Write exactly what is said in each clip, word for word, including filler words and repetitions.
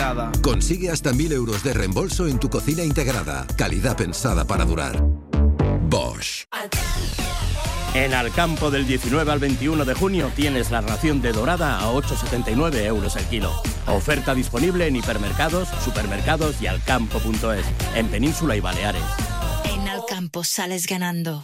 integrada. Consigue hasta mil euros de reembolso en tu cocina integrada. Calidad pensada para durar. Bosch. En Alcampo del diecinueve al veintiuno de junio tienes la ración de dorada a ocho con setenta y nueve euros el kilo. Oferta disponible en hipermercados, supermercados y alcampo punto es, en Península y Baleares. En Alcampo sales ganando.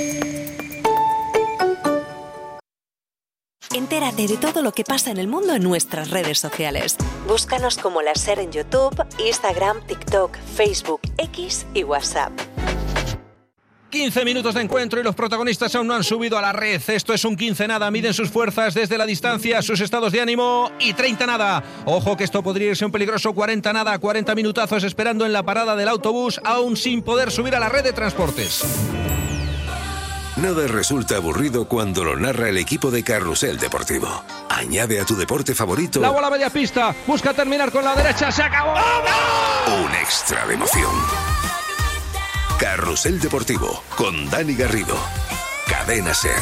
Entérate de todo lo que pasa en el mundo en nuestras redes sociales. Búscanos como La SER en YouTube, Instagram, TikTok, Facebook, X y WhatsApp. quince minutos de encuentro y los protagonistas aún no han subido a la red. Esto es un quince nada. Miden sus fuerzas desde la distancia, sus estados de ánimo y treinta nada. Ojo que esto podría irse un peligroso cuarenta nada. cuarenta minutazos esperando en la parada del autobús, aún sin poder subir a la red de transportes. Nada resulta aburrido cuando lo narra el equipo de Carrusel Deportivo. Añade a tu deporte favorito La bola media pista. Busca terminar con la derecha. ¡Se acabó! un extra de emoción. Carrusel Deportivo, con Dani Garrido. Cadena SER.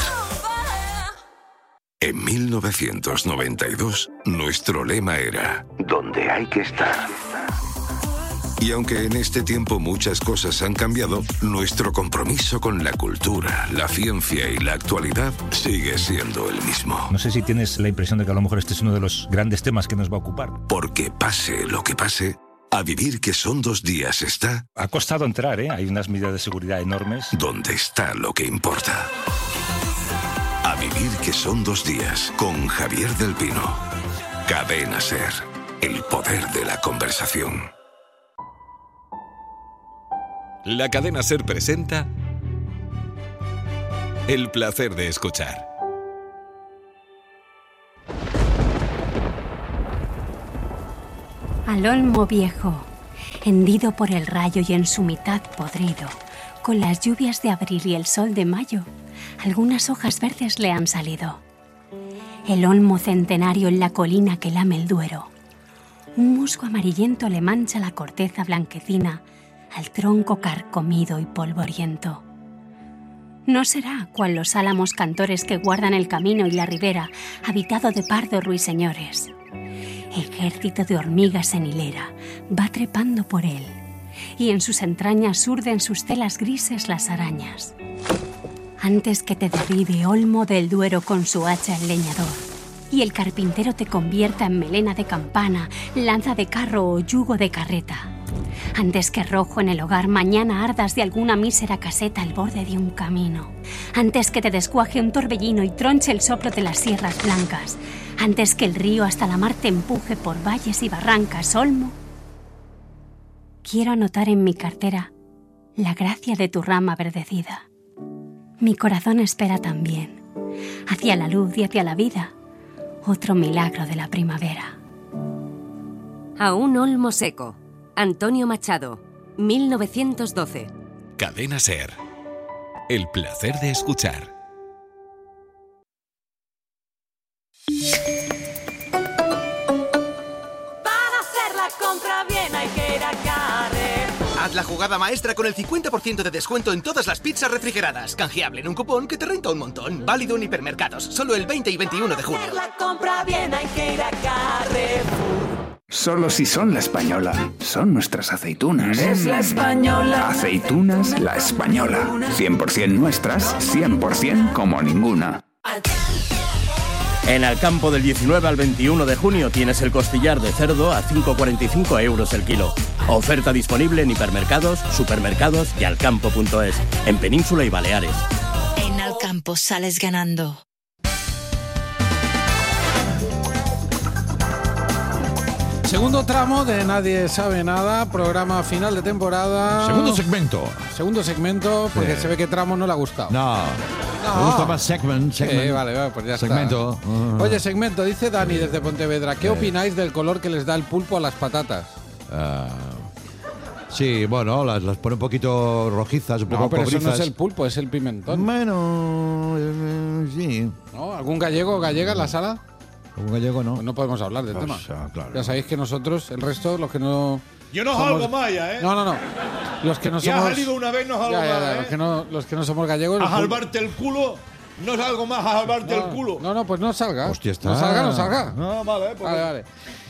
En mil novecientos noventa y dos, nuestro lema era «Donde hay que estar». Y aunque en este tiempo muchas cosas han cambiado, nuestro compromiso con la cultura, la ciencia y la actualidad sigue siendo el mismo. No sé si tienes la impresión de que a lo mejor este es uno de los grandes temas que nos va a ocupar. Porque pase lo que pase, a vivir que son dos días está... Ha costado entrar, ¿eh? Hay unas medidas de seguridad enormes. Donde está lo que importa. A vivir que son dos días, con Javier del Pino. Cadena SER, el poder de la conversación. La Cadena SER presenta El placer de escuchar. Al olmo viejo, hendido por el rayo y en su mitad podrido, con las lluvias de abril y el sol de mayo, algunas hojas verdes le han salido. El olmo centenario en la colina que lame el Duero, un musgo amarillento le mancha la corteza blanquecina al tronco carcomido y polvoriento. No será cual los álamos cantores que guardan el camino y la ribera, habitado de pardos ruiseñores. Ejército de hormigas en hilera va trepando por él, y en sus entrañas urden sus telas grises las arañas. Antes que te derribe olmo del Duero con su hacha el leñador, y el carpintero te convierta en melena de campana, lanza de carro o yugo de carreta. Antes que rojo en el hogar mañana ardas de alguna mísera caseta al borde de un camino. Antes que te descuaje un torbellino y tronche el soplo de las sierras blancas. Antes que el río hasta la mar te empuje por valles y barrancas, olmo. Quiero anotar en mi cartera la gracia de tu rama verdecida. Mi corazón espera también, hacia la luz y hacia la vida, otro milagro de la primavera. A un olmo seco. Antonio Machado, mil novecientos doce. Cadena SER. El placer de escuchar. Para hacer la compra bien hay que ir a Carrefour. Haz la jugada maestra con el cincuenta por ciento de descuento en todas las pizzas refrigeradas. Canjeable en un cupón que te renta un montón. Válido en hipermercados. Solo el veinte y veintiuno de junio. Para hacer la compra bien hay que ir a Carrefour. Solo si son La Española. Son nuestras aceitunas. Es La Española. Aceitunas La Española. cien por ciento nuestras, cien por ciento como ninguna. En Alcampo del diecinueve al veintiuno de junio tienes el costillar de cerdo a cinco con cuarenta y cinco euros el kilo. Oferta disponible en hipermercados, supermercados y alcampo punto es, en Península y Baleares. En Alcampo sales ganando. Segundo tramo de Nadie Sabe Nada, programa final de temporada. Segundo segmento. Segundo segmento, porque sí. se ve que tramo no le ha gustado. No, no. me gusta más segment. segment. Sí, vale, vale, pues ya segmento. está. Uh-huh. Oye, segmento, dice Dani desde Pontevedra, ¿qué sí. opináis del color que les da el pulpo a las patatas? Uh, sí, bueno, las, las pone un poquito rojizas, un poco No, pero cobrizas. eso no es el pulpo, es el pimentón. Bueno, eh, sí. ¿No? ¿Algún gallego o gallega en la sala? Un gallego no. Pues no podemos hablar del Pues, tema. ah, claro. Ya sabéis que nosotros, el resto, los que no... Yo no somos... salgo más ya, ¿eh? No, no, no. Los que no ya somos... has salido una vez, no salgo ya, ya, más, ya, ¿eh? los, que no, los que no somos gallegos... A salvarte el culo, no salgo más a salvarte no, el culo. No, no, pues no salga. Hostia, está. No salga, no salga. No, vale, pues... Vale, vale.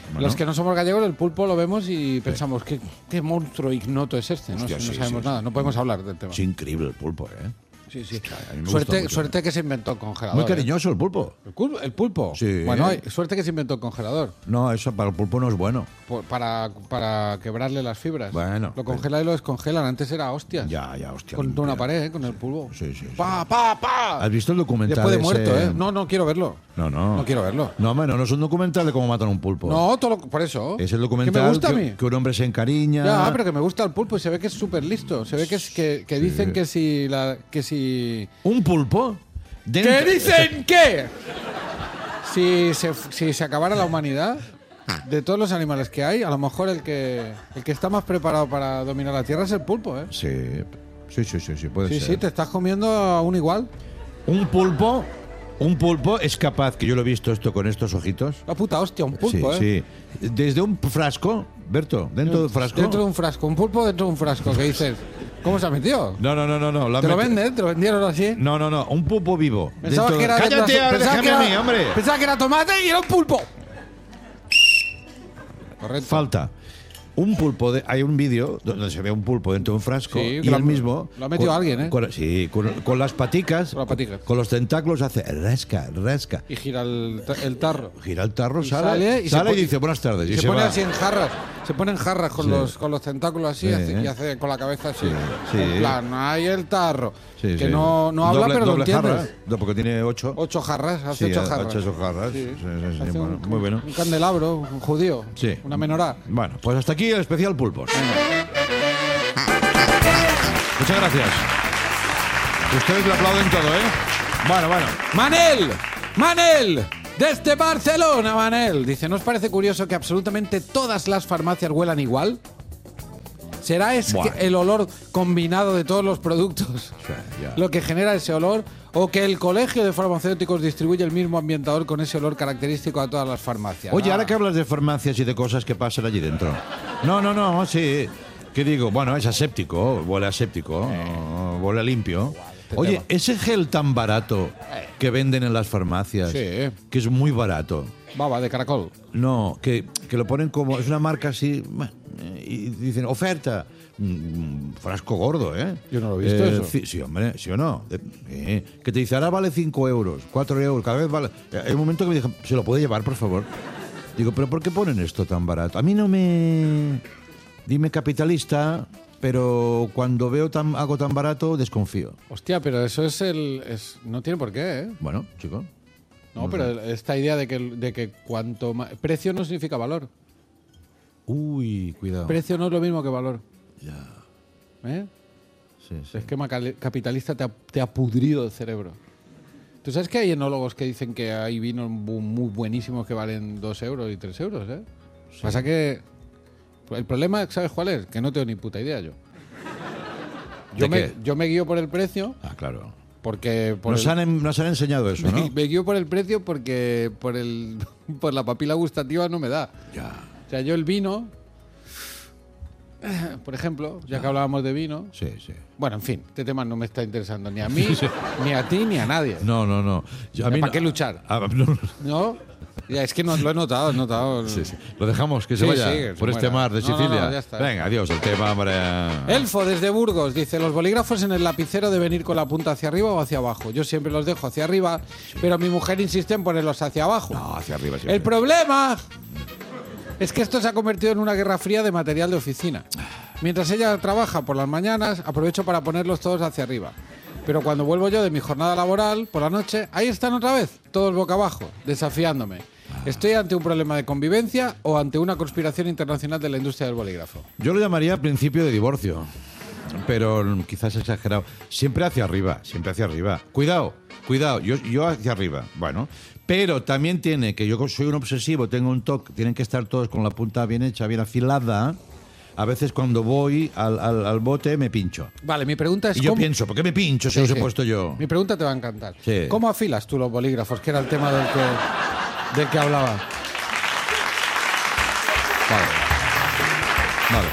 Bueno. Los que no somos gallegos, el pulpo lo vemos y pensamos, ¿qué, qué monstruo ignoto es este? No, Hostia, no sí, sabemos sí, nada, sí. no podemos hablar del tema. Es increíble el pulpo, ¿eh? Sí, sí. A mí me gusta Suerte, mucho. suerte que se inventó el congelador. Muy ¿eh? cariñoso el pulpo. ¿El, cul- el pulpo? Sí. Bueno, hay- suerte que se inventó el congelador. No, eso para el pulpo no es bueno. Por- para, para quebrarle las fibras. Bueno. Lo congelan y lo descongelan. Antes era hostias. Ya, ya, hostia. Con limpia. una pared, ¿eh? Con el pulpo. Sí, sí. sí. ¡Pa, pa, pa! ¿Has visto el documental? Después de muerto, ese? ¿eh? No, no quiero verlo. No, no. No quiero verlo. No, bueno, no es un documental de cómo matan a un pulpo. No, todo lo- por eso. Es el Que documental me gusta a que, mí. que un hombre se encariña. Ya, pero que me gusta el pulpo y se ve que es súper listo. Se ve que, es, que, que dicen que si... La, que si... ¿Un pulpo? ¿Qué dicen qué? Si se, si se acabara la humanidad, de todos los animales que hay, a lo mejor el que el que está más preparado para dominar la Tierra es el pulpo, ¿eh? Sí, sí, sí, sí, sí puede Sí, ser. sí, te estás comiendo a un igual. Un pulpo, un pulpo es capaz, que yo lo he visto esto con estos ojitos. La puta hostia, un pulpo, sí, ¿eh? sí. Desde un frasco, Berto, dentro de un frasco. Dentro de un frasco, un pulpo dentro de un frasco. ¿Qué dices? ¿Cómo se ha metido? No, no, no, no, no. la ¿Te lo mete- venden? ¿Te lo vendieron así? No, no, no, un pulpo vivo. Pensaba Dentro que de- era ¡Cállate dentro- ahora, pensaba déjame que a era- mí, hombre! Pensaba que era tomate y era un pulpo. Correcto. Falta. Un pulpo, de, hay un vídeo donde se ve un pulpo dentro de un frasco Sí, y que lo él ha- mismo... lo ha metido con- alguien, ¿eh? con- sí, con, con las paticas, Con las paticas. con los tentáculos hace rasca, rasca. Y gira el, el tarro. Gira el tarro, Y sale, sale sale, y y, se pone- dice buenas tardes. Y se, se, pone va. así en jarras. Se pone en jarras con, Sí. los, con los tentáculos así Sí, hace- ¿eh? y hace con la cabeza así. sí. En plan, hay el tarro. Sí, que sí. no, no habla, Doble- pero lo doble entiendes. jarra, no, porque tiene ocho. Ocho jarras, hace Sí, ocho ha- jarras. ha hecho ocho jarras. Sí. Sí, sí, sí, Hace bueno, un, muy bueno. Un candelabro, un judío. Sí. Una menorá. Bueno, pues hasta aquí el especial Pulpos. Muchas gracias. Ustedes le aplauden todo, ¿eh? Bueno, bueno. ¡Manel! ¡Manel! Desde Barcelona, Manel. Dice, ¿no os parece curioso que absolutamente todas las farmacias huelan igual? ¿Será es Buah. que el olor combinado de todos los productos ya. lo que genera ese olor? ¿O que el colegio de farmacéuticos distribuye el mismo ambientador con ese olor característico a todas las farmacias? Oye, Ah. ahora que hablas de farmacias y de cosas que pasan allí dentro. No, no, no, sí. ¿Qué digo? Bueno, es aséptico, huele aséptico, oh, huele limpio. Oye, ese gel tan barato que venden en las farmacias, Sí. que es muy barato. Baba de caracol. No, que, que lo ponen como, es una marca así, bueno, y dicen, oferta, un frasco gordo, ¿eh? Yo no lo he visto Eh, eso. Sí, sí, hombre, sí o no. De- eh, que te dice, ahora vale cinco euros, cuatro euros, cada vez vale... Eh, Hay un momento que me dije, ¿se lo puede llevar, por favor? Digo, ¿pero por qué ponen esto tan barato? A mí no me... Dime capitalista, pero cuando veo tan, algo tan barato, desconfío. Hostia, pero eso es el... es- no tiene por qué, ¿eh? Bueno, chico. No, No pero esta idea de que, de que cuanto más... Precio no significa valor. Uy, cuidado. Precio no es lo mismo que valor. Ya. ¿Eh? Sí, sí. El esquema cali- capitalista te ha, te ha pudrido el cerebro. ¿Tú sabes que hay enólogos que dicen que hay vinos bu- muy buenísimos que valen dos euros y tres euros, eh? Pasa que... El problema, ¿sabes cuál es? Que no tengo ni puta idea yo. Yo, ¿De me, qué? yo me guío por el precio Ah, claro. porque... Por Nos, el- han, en- nos han enseñado eso, ¿no? me, me guío por el precio porque por, el, por la papila gustativa no me da. Ya. O sea, yo el vino... Por ejemplo, ya que hablábamos de vino... Sí, sí. Bueno, en fin, este tema no me está interesando ni a mí, ni a ti, ni a nadie. No, no, no. Yo- a mí ¿Para no- qué luchar? Ah, no. ¿No? Ya, es que no, lo he notado, he notado. Sí, sí. Lo dejamos, que se Sí, vaya sí, que se por este muera. mar de No, no, Sicilia. no, ya está. Venga, adiós, el tema, hombre. Elfo, desde Burgos, dice, los bolígrafos en el lapicero deben ir con la punta hacia arriba o hacia abajo. Yo siempre los dejo hacia arriba, pero mi mujer insiste en ponerlos hacia abajo. No, hacia arriba siempre. El problema es que esto se ha convertido en una guerra fría de material de oficina. Mientras ella trabaja por las mañanas, aprovecho para ponerlos todos hacia arriba. Pero cuando vuelvo yo de mi jornada laboral, por la noche, ahí están otra vez, todos boca abajo, desafiándome. ¿Estoy ante un problema de convivencia o ante una conspiración internacional de la industria del bolígrafo? Yo lo llamaría principio de divorcio, pero quizás exagerado. Siempre hacia arriba, siempre hacia arriba. Cuidado, cuidado, yo, yo hacia arriba. Bueno, pero también tiene que yo soy un obsesivo, tengo un toque, tienen que estar todos con la punta bien hecha, bien afilada. A veces cuando voy al, al, al bote me pincho. Vale, mi pregunta es Y yo cómo... pienso, ¿por qué me pincho si Sí, los sí. he puesto yo? Mi pregunta te va a encantar. Sí. ¿Cómo afilas tú los bolígrafos? Que era el tema del que, del que hablaba. Vale. Vale.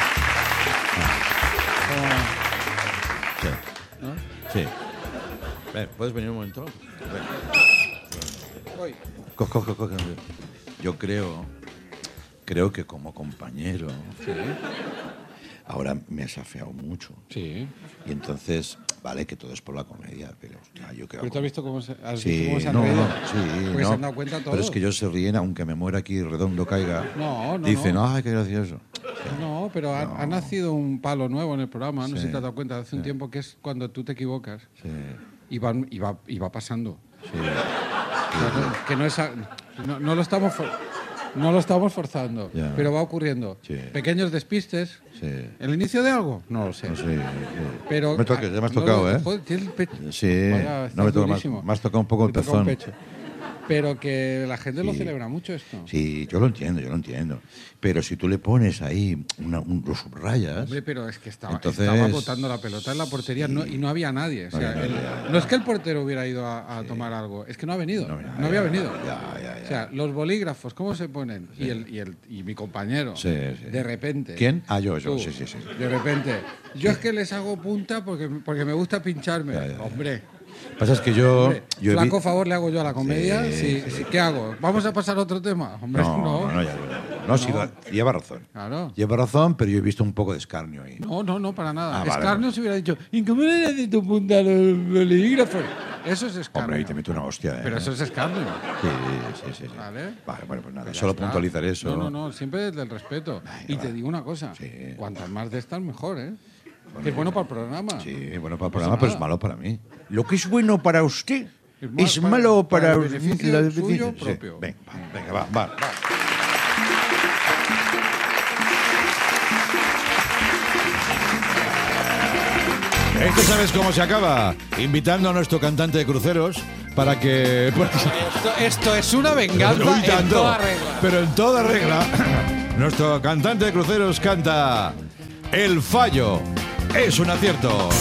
Sí. Sí. Ven, ¿puedes venir un momento? Ven. Voy. Co- co- co- co- Yo creo creo que como compañero, sí. ahora me has afeado mucho. Sí. Y entonces, vale, que todo es por la comedia, pero hostia, yo creo... ¿Pero tú has visto cómo se, has sí, visto cómo se han no, reído? no, sí, Porque no. se han dado cuenta todos. Pero es que ellos se ríen, aunque me muera aquí redondo caiga. No, no, Dicen, no. ay, qué gracioso. No, pero ha, No. ha nacido un palo nuevo en el programa, no Sí. sé si te has dado cuenta, hace Sí. un tiempo, que es cuando tú te equivocas Sí. y, van, y, va, y va pasando. Sí. Claro, que no, es a- no, no lo estamos for- no lo estamos forzando, Ya. pero va ocurriendo. Sí. Pequeños despistes. Sí. ¿El inicio de algo? No lo sé. No, sí, sí. Pero, me toques, ya me has no, tocado, no, ¿eh? joder, tienes el pecho. Sí, Vaya, no me estás toca más. durísimo. Me has tocado un poco el Te toca un pezón. pecho. Pero que la gente lo Sí. celebra mucho esto. Sí, yo lo entiendo, yo lo entiendo. Pero si tú le pones ahí, una, un, lo subrayas... Hombre, pero es que estaba, Entonces- estaba botando la pelota en la portería no- y no había nadie. O sea, No había el- nadie, ya, ya. no es que el portero hubiera ido a, a tomar algo, es que no ha venido. No, había venido. O sea, los bolígrafos, ¿cómo se ponen? Y, el, y, el, y mi compañero, Sí, sí. de repente. ¿Quién? Ah, yo, yo, tú, sí, sí, sí. De repente. Yo es que les hago punta porque, porque me gusta pincharme. Hombre. Pasa es que yo... Hombre, yo he vi- flaco favor le hago yo a la comedia. Sí, Sí, sí, ¿qué hago? ¿Vamos a pasar a otro tema? Hombre, No, no. no, no, ya, ya. No, sí, No. da- lleva razón. Claro. Lleva razón, pero yo he visto un poco de escarnio ahí. No, no, no, para nada. Ah, vale, Escarnio se hubiera dicho, ¿y cómo le haces tu punta a los bolígrafos? Eso es escarnio. Hombre, ahí te meto una hostia, ¿eh? Pero eso es escarnio. Sí, sí, sí. sí. ¿Vale? Vale, bueno, pues nada, Pues ya solo está. puntualizar eso. No, no, no, siempre desde el respeto. y te digo una cosa, cuantas más de estas, mejor, ¿eh? Que es bueno para el programa. Sí, bueno para el No pasa programa, pero es nada. malo para mí. Lo que es bueno para usted Es es, mal- para- malo para para, el beneficio la- suyo sí. propio. Venga, va, venga, va, va. Esto sabes cómo se acaba, invitando a nuestro cantante de cruceros para que... Esto, esto es una venganza Uy, en tanto. toda regla. Pero en toda regla, nuestro cantante de cruceros canta El fallo es un acierto.